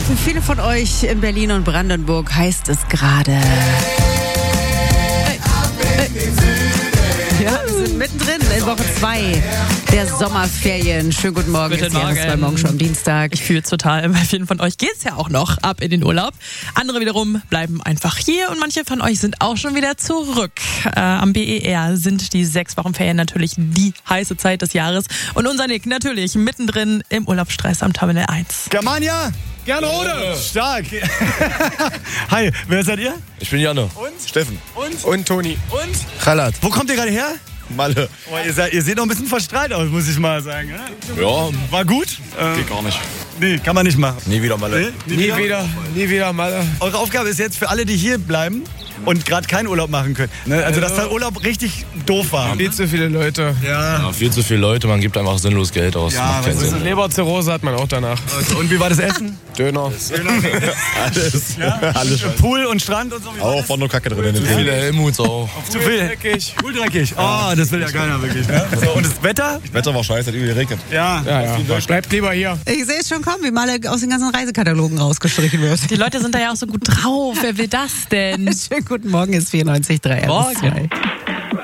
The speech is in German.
Viele von euch in Berlin und Brandenburg heißt es gerade. Ja, wir sind mittendrin in Woche 2 der Sommerferien. Schönen guten Morgen. Guten Morgen. Jetzt morgen schon am Dienstag. Ich fühle es total. Bei vielen von euch geht's ja auch noch ab in den Urlaub. Andere wiederum bleiben einfach hier und manche von euch sind auch schon wieder zurück. Am BER sind die 6 Wochen Ferien natürlich die heiße Zeit des Jahres. Und unser Nick natürlich mittendrin im Urlaubsstress am Terminal 1. Germania! Gernrode! Stark! Hi, wer seid ihr? Ich bin Janne. Und? Steffen. Und Toni. Und? Khalad. Wo kommt ihr gerade her? Malle. Oh, ihr seht noch ein bisschen verstrahlt aus, muss ich mal sagen. Ja, War gut? geht gar nicht. Nee, kann man nicht machen. Nie wieder Malle. Nie wieder Malle. Eure Aufgabe ist jetzt für alle, die hier bleiben und gerade keinen Urlaub machen können. Ne? Also, dass der Urlaub richtig doof war. Viel zu viele Leute. Ja. Ja, viel zu viele Leute, man gibt einfach sinnlos Geld aus. Ja, Macht keinen was ist Sinn. Leberzirrhose hat man auch danach. Also, und wie war das Essen? Döner. Alles. Ja? Alles. Pool und Strand und so? Wie war Auch das? war nur Kacke drin. Zu viele Helmuts auch. Zu viel. Dreckig. Cool dreckig. Oh, das will ja keiner wirklich. Ne? So, und das Wetter? Wetter war scheiße, hat irgendwie geregnet. Ja. Ja. Bleibt lieber hier. Ich sehe es schon kommen, wie Malle aus den ganzen Reisekatalogen rausgestrichen wird. Die Leute sind da ja auch so gut drauf. Wer will das denn? Schönen guten Morgen, ist 94.3. Morgen.